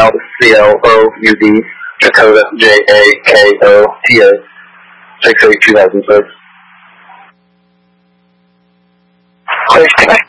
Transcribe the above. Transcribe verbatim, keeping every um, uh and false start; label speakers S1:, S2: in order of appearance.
S1: spelled C L O U D, Jakota, J A K O T A, six eight two thousand six.
S2: Please connect.